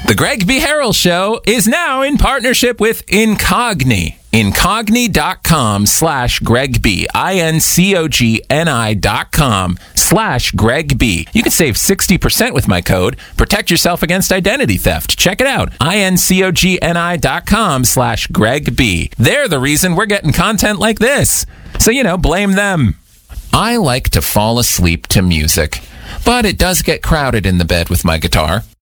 The Greg B. Harrell Show is now in partnership with Incogni. Incogni.com/Greg B. INCOGNI.com/Greg B. You can save 60% with my code. Protect yourself against identity theft. Check it out. INCOGNI.com/Greg B. They're the reason we're getting content like this. So, blame them. I like to fall asleep to music, but it does get crowded in the bed with my guitar.